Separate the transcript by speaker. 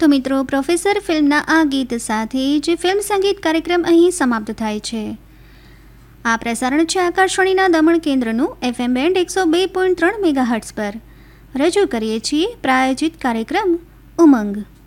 Speaker 1: તો મિત્રો, પ્રોફેસર ફિલ્મના આ ગીત સાથે જ ફિલ્મ સંગીત કાર્યક્રમ અહીં સમાપ્ત થાય છે. આ પ્રસારણ છે આકાશવાણીના દમણ કેન્દ્રનું FM બેન્ડ 102.3 મેગાહર્ટ્ઝ પર. રજૂ કરીએ છીએ પ્રાયોજિત કાર્યક્રમ ઉમંગ.